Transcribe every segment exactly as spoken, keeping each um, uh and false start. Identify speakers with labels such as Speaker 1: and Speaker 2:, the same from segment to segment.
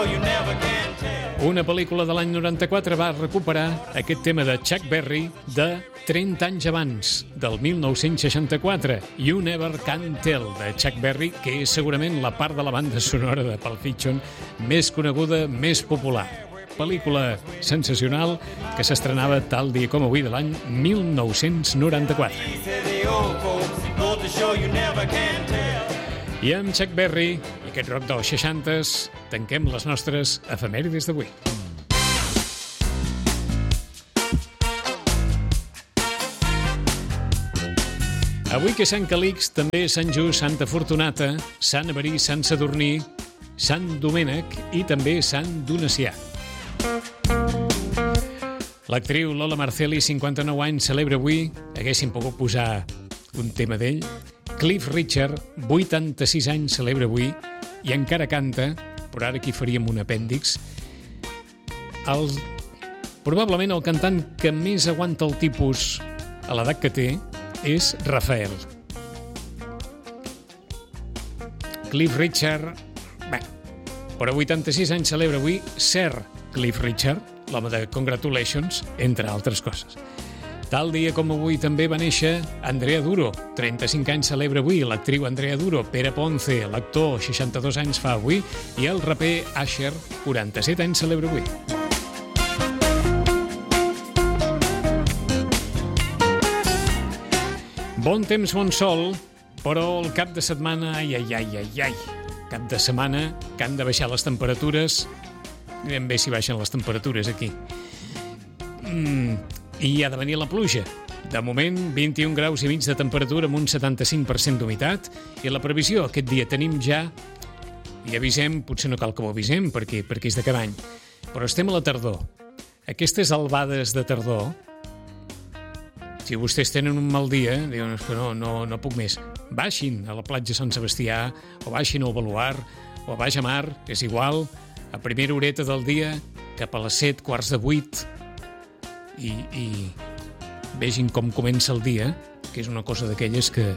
Speaker 1: Una pel·lícula de l'any noranta-quatre va recuperar aquest tema de Chuck Berry de trenta anys abans, del mil nou-cents seixanta-quatre, You Never Can Tell, de Chuck Berry, que és segurament la part de la banda sonora de Pulp Fiction més coneguda, més popular. Pel·lícula sensacional que s'estrenava tal dia com avui de l'any mil nou-cents noranta-quatre. I amb Chuck Berry i aquest rock dels seixantes tanquem les nostres efemèrides d'avui. Avui que és Sant Calix, també Sant Just, Santa Fortunata, Sant Averí, Sant Sadurní, Sant Domènec i també Sant Donacià. L'actriu Lola Marcelli, cinquanta-nou anys, celebra avui, haguéssim pogut posar un tema d'ell. Cliff Richard, vuitanta-sis anys, celebra avui i encara canta, però ara aquí faríem un apèndix. El, probablement el cantant que més aguanta el tipus a l'edat que té és Rafael. Cliff Richard, bé, però vuitanta-sis anys celebra avui Sir Cliff Richard, l'home de Congratulations, entre altres coses. Tal dia com avui també va néixer Andrea Duro, trenta-cinc anys celebra avui l'actriu Andrea Duro, Pere Ponce, l'actor, seixanta-dos anys fa avui, i el raper Asher, quaranta-set anys celebra avui. Bon temps, bon sol, però el cap de setmana, ai, ai, ai, ai, ai, cap de setmana que han de baixar les temperatures, ben bé si baixen les temperatures aquí. Mm, I ha de venir la pluja. De moment, vint-i-un graus i mig de temperatura amb un setanta-cinc per cent d'humitat, i la previsió aquest dia tenim ja, i avisem, potser no cal que ho avisem perquè, perquè és de cada any, però estem a la tardor. Aquestes albades de tardor, si vostès tenen un mal dia, diuen que no, no, no puc més, baixin a la platja Sant Sebastià, o baixin al Baluard, o a Baix a Mar, és igual, a primera horeta del dia, cap a les set, quarts de vuit, i, i vegin com comença el dia, que és una cosa d'aquelles que,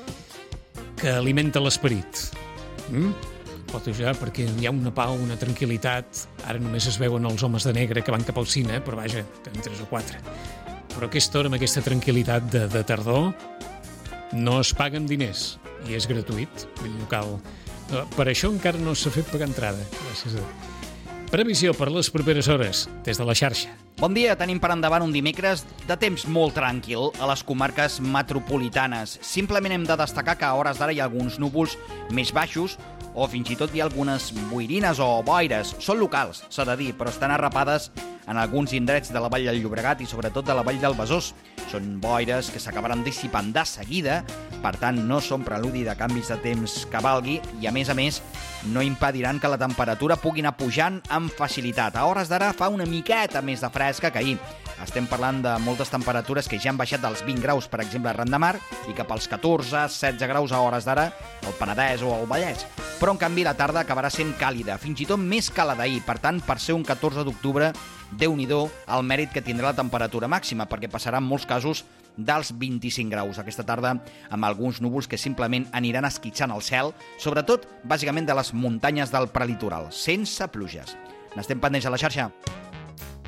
Speaker 1: que alimenta l'esperit. Mm? Pot ajudar perquè hi ha una pau, una tranquil·litat. Ara només es veuen els homes de negre que van cap al cine, però vaja, que en tres o quatre. Però aquesta hora, amb aquesta tranquil·litat de, de tardor, no es paguen diners i és gratuït. Vull dir, no cal... Per això encara no s'ha fet pagar entrada. Gràcies a Déu. Previsió per les properes hores, des de la xarxa.
Speaker 2: Bon dia, tenim per endavant un dimecres de temps molt tranquil a les comarques metropolitanes. Simplement hem de destacar que a hores d'ara hi ha alguns núvols més baixos o fins i tot hi ha algunes boirines o boires. Són locals, s'ha de dir, però estan arrapades en alguns indrets de la Vall del Llobregat i sobretot de la Vall del Besòs. Són boires que s'acabaran dissipant de seguida, per tant no són preludi de canvis de temps que valgui i a més a més no impediran que la temperatura pugui anar pujant amb facilitat. A hores d'ara fa una miqueta més de fresca que ahir. Estem parlant de moltes temperatures que ja han baixat dels vint graus, per exemple, a Ran de Mar, i cap als catorze setze graus a hores d'ara al Penedès o al Vallès. Però, en canvi, la tarda acabarà sent càlida, fins i tot més que la d'ahir. Per tant, per ser un catorze d'octubre, Déu-n'hi-do el mèrit que tindrà la temperatura màxima, perquè passarà en molts casos dels vint-i-cinc graus aquesta tarda, amb alguns núvols que simplement aniran esquitxant el cel, sobretot, bàsicament, de les muntanyes del prelitoral, sense pluges. N'estem pendents a la xarxa.